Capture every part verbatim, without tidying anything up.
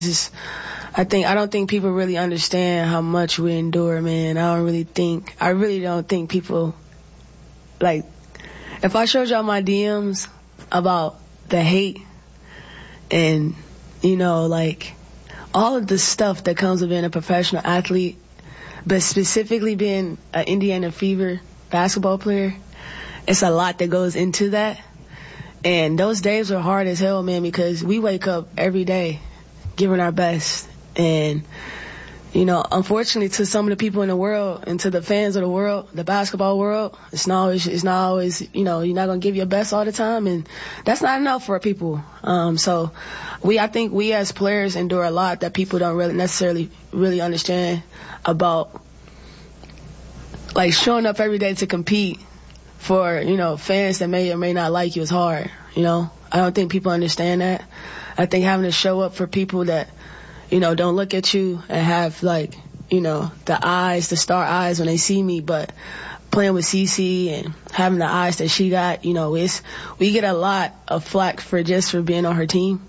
Just, I think I don't think people really understand how much we endure, man. I don't really think I really don't think people like if I showed y'all my D Ms about the hate and you know like all of the stuff that comes with being a professional athlete, but specifically being an Indiana Fever basketball player, it's a lot that goes into that. And those days are hard as hell, man, because we wake up every day giving our best. And, you know, unfortunately to some of the people in the world and to the fans of the world, the basketball world, it's not always, it's not always, you know, you're not going to give your best all the time. And that's not enough for people. Um, so we, I think we as players endure a lot that people don't really necessarily really understand about, like showing up every day to compete for, you know, fans that may or may not like you is hard, you know. I don't think people understand that. I think having to show up for people that, you know, don't look at you and have, like, you know, the eyes, the star eyes when they see me, but playing with Cece and having the eyes that she got, you know, it's, we get a lot of flack for just for being on her team.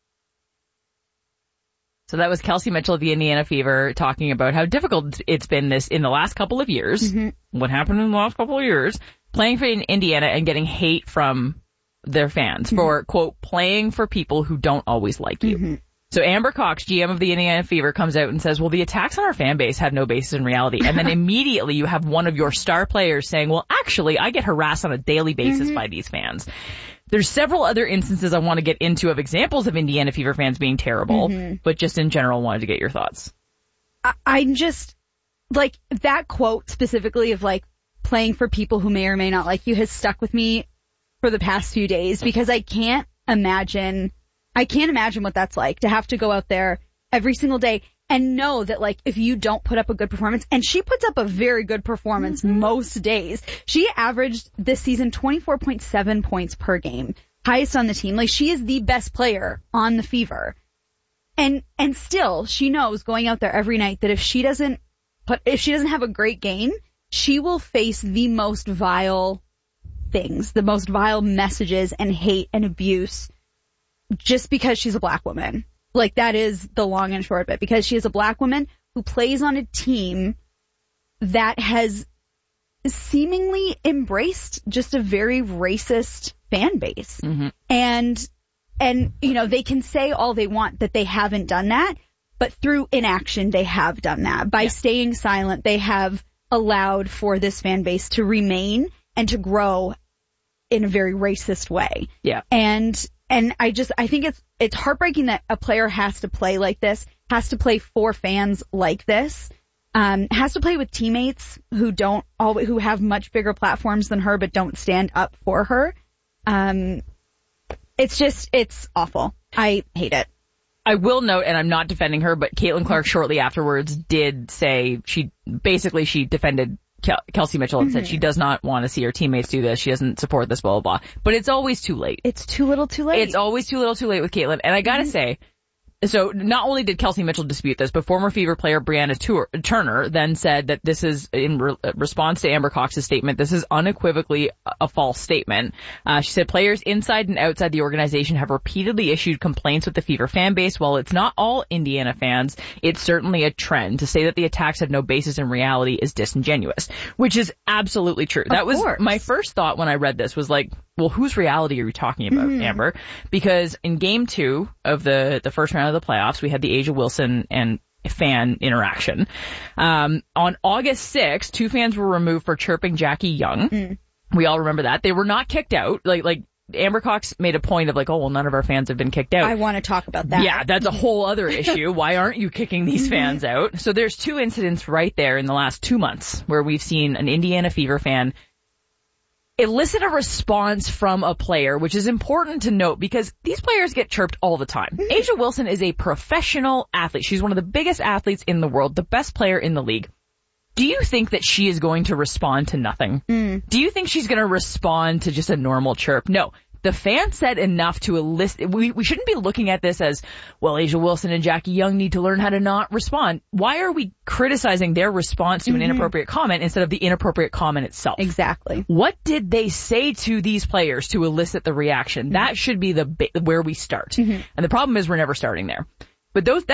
So that was Kelsey Mitchell of the Indiana Fever talking about how difficult it's been this in the last couple of years. Mm-hmm. What happened in the last couple of years, playing for Indiana and getting hate from their fans mm-hmm. for, quote, playing for people who don't always like you. Mm-hmm. So Amber Cox, G M of the Indiana Fever, comes out and says, well, the attacks on our fan base have no basis in reality. And then immediately you have one of your star players saying, well, actually, I get harassed on a daily basis mm-hmm. by these fans. There's several other instances I want to get into of examples of Indiana Fever fans being terrible, mm-hmm. but just in general wanted to get your thoughts. I, I'm just, like, that quote specifically of, like, playing for people who may or may not like you has stuck with me for the past few days because I can't imagine, I can't imagine what that's like to have to go out there every single day and know that, like, if you don't put up a good performance, and she puts up a very good performance mm-hmm. most days. She averaged this season twenty-four point seven points per game, highest on the team. Like, she is the best player on the Fever. And, and still, she knows going out there every night that if she doesn't put, if she doesn't have a great game, she will face the most vile things, the most vile messages and hate and abuse just because she's a black woman. Like, that is the long and short of it, because she is a black woman who plays on a team that has seemingly embraced just a very racist fan base. Mm-hmm. And, and, you know, they can say all they want that they haven't done that, but through inaction, they have done that. By yeah. staying silent, they have allowed for this fan base to remain and to grow in a very racist way. Yeah. And, And I just, I think it's, it's heartbreaking that a player has to play like this, has to play for fans like this, um, has to play with teammates who don't always, who have much bigger platforms than her, but don't stand up for her. Um, it's just, it's awful. I hate it. I will note, and I'm not defending her, but Caitlin Clark shortly afterwards did say she, basically she defended Kel- Kelsey Mitchell and mm-hmm. said she does not want to see her teammates do this. She doesn't support this, blah, blah, blah. But it's always too late. It's too little too late. It's always too little too late with Caitlin. And I gotta mm-hmm. say, so not only did Kelsey Mitchell dispute this, but former Fever player Brianna Turner then said that this is, in re- response to Amber Cox's statement, this is unequivocally a false statement. Uh, she said players inside and outside the organization have repeatedly issued complaints with the Fever fan base. While it's not all Indiana fans, it's certainly a trend. To say that the attacks have no basis in reality is disingenuous, which is absolutely true. Of that was course. My first thought when I read this was like, well, whose reality are you talking about, mm-hmm. Amber? Because in game two of the, the first round of the playoffs, we had the A'ja Wilson and fan interaction. Um, on August sixth, two fans were removed for chirping Jackie Young. Mm. We all remember that. They were not kicked out. Like, like, Amber Cox made a point of like, oh, well, none of our fans have been kicked out. I want to talk about that. Yeah, that's a whole other issue. Why aren't you kicking these fans out? So there's two incidents right there in the last two months where we've seen an Indiana Fever fan elicit a response from a player, which is important to note because these players get chirped all the time. A'ja Wilson is a professional athlete. She's one of the biggest athletes in the world, the best player in the league. Do you think that she is going to respond to nothing? Mm. Do you think she's going to respond to just a normal chirp? No. The fan said enough to elicit, we, we shouldn't be looking at this as, well, A'ja Wilson and Jackie Young need to learn how to not respond. Why are we criticizing their response to mm-hmm. an inappropriate comment instead of the inappropriate comment itself? Exactly. What did they say to these players to elicit the reaction? Mm-hmm. That should be the where we start. Mm-hmm. And the problem is we're never starting there. But those